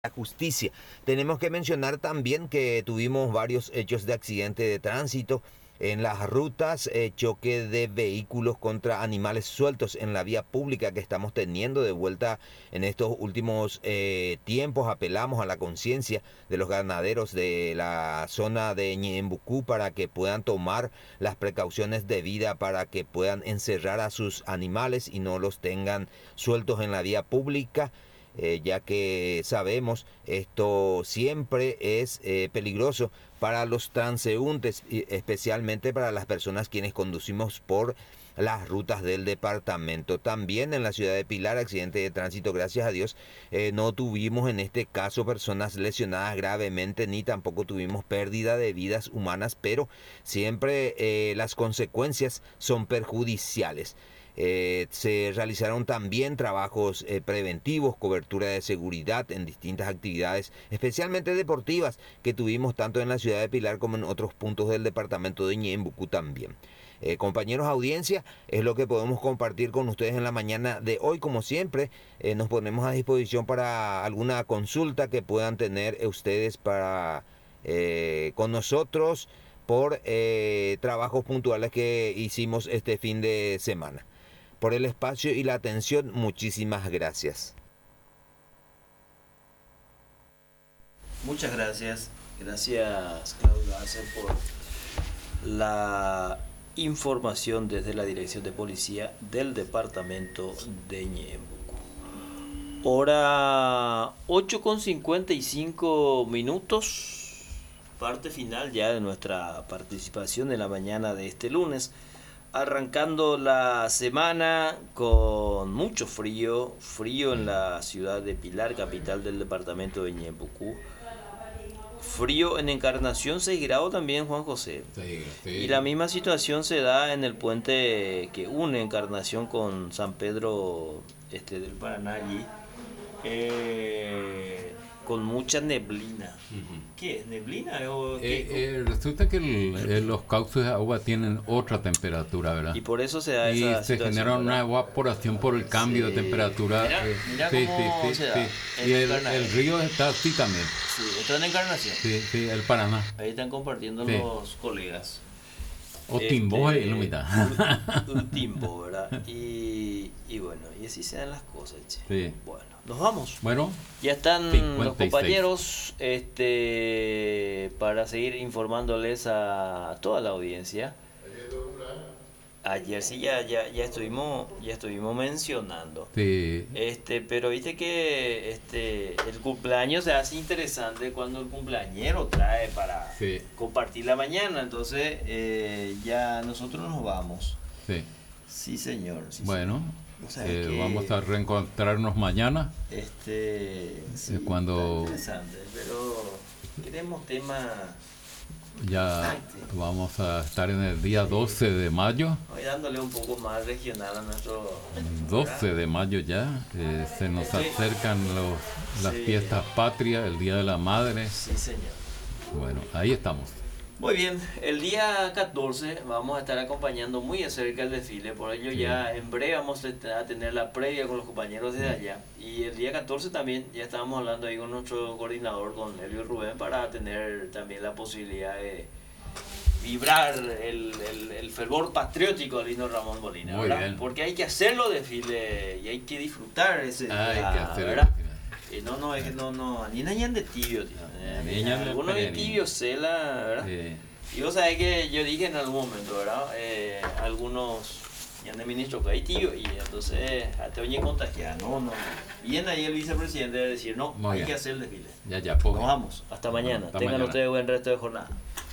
la justicia. Tenemos que mencionar también que tuvimos varios hechos de accidente de tránsito en las rutas, choque de vehículos contra animales sueltos en la vía pública que estamos teniendo de vuelta en estos últimos tiempos. Apelamos a la conciencia de los ganaderos de la zona de Ñembucú para que puedan tomar las precauciones debidas para que puedan encerrar a sus animales y no los tengan sueltos en la vía pública. Ya que sabemos esto siempre es peligroso para los transeúntes, especialmente para las personas quienes conducimos por las rutas del departamento. También en la ciudad de Pilar, accidente de tránsito, gracias a Dios, no tuvimos en este caso personas lesionadas gravemente, ni tampoco tuvimos pérdida de vidas humanas, pero siempre las consecuencias son perjudiciales. Se realizaron también trabajos preventivos, cobertura de seguridad en distintas actividades, especialmente deportivas, que tuvimos tanto en la ciudad de Pilar como en otros puntos del departamento de Ñembucú también. Compañeros, audiencia, es lo que podemos compartir con ustedes en la mañana de hoy. Como siempre, nos ponemos a disposición para alguna consulta que puedan tener ustedes para con nosotros por trabajos puntuales que hicimos este fin de semana. Por el espacio y la atención, muchísimas gracias. Muchas gracias. Gracias, Claudio Arce, por la información desde la Dirección de Policía del Departamento de Ñembucú. Hora 8:55, parte final ya de nuestra participación en la mañana de este lunes. Arrancando la semana con mucho frío en la ciudad de Pilar, capital del departamento de Ñembucú. Frío en Encarnación, 6 grados también, Juan José. Sí. Y la misma situación se da en el puente que une Encarnación con San Pedro del Paraná allí, con mucha neblina. ¿Qué es? ¿Neblina? Resulta que los cauces de agua tienen otra temperatura, ¿verdad? Y por eso se da y esa se situación, genera una ¿verdad? evaporación por el cambio de temperatura. Mira cómo se da. Y el río está así también. Sí, esto es en Encarnación. Sí, el Paraná. Ahí están compartiendo Sí. los colegas. O Timbo ahí en la mitad. Un timbo, ¿verdad? Y bueno, y así se dan las cosas, che. Sí. Bueno, nos vamos. Bueno, Ya están 56. los compañeros para seguir informándoles a toda la audiencia. Ayer sí ya estuvimos mencionando. sí. Pero viste que el cumpleaños se hace interesante cuando el cumpleañero trae para Sí. compartir la mañana. Entonces ya nosotros nos vamos. Sí. Sí, señor. Sí, Bueno, señor. O sea, que, vamos a reencontrarnos mañana. sí, cuando- está interesante, pero queremos temas. Ya vamos a estar en el día 12 de mayo. Hoy dándole un poco más regional a nuestro 12 de mayo ya. Se nos Sí. acercan las Sí. fiestas patrias, el Día de la Madre. Sí, señor. Bueno, ahí estamos. Muy bien, el día 14 vamos a estar acompañando muy de cerca el desfile, por ello Sí. ya en breve vamos a tener la previa con los compañeros desde allá. Y el día 14 también ya estábamos hablando ahí con nuestro coordinador, con Elio Rubén, para tener también la posibilidad de vibrar el fervor patriótico de Lino Ramón Molina, Muy ¿verdad? bien. Porque hay que hacerlo desfile y hay que disfrutar ese día, Hay que hacer ¿verdad? el No, es que no, ni nañan de tibio, tío. Ni nañan de Algunos de pequeño. tibio, cela, ¿verdad? Y vos sabés que yo dije en algún momento, ¿verdad? Algunos ya de ministro que hay tío y entonces te oye contagiar, no. Bien ahí el vicepresidente de decir, no, Muy hay bien. que hacer el desfile. Ya, pues. Nos vamos, hasta mañana. Hasta Tengan mañana. ustedes buen resto de jornada.